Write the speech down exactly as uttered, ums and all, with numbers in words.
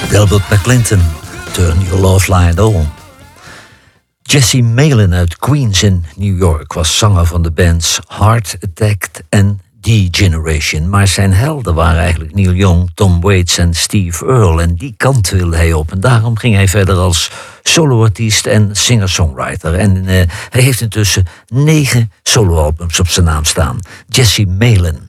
Delbert McClinton, Turn Your Love Light On. Jesse Malin uit Queens in New York was zanger van de bands Heart Attack en D-Generation. Maar zijn helden waren eigenlijk Neil Young, Tom Waits en Steve Earle. En die kant wilde hij op. En daarom ging hij verder als soloartiest en singer-songwriter. En uh, hij heeft intussen negen soloalbums op zijn naam staan. Jesse Malin.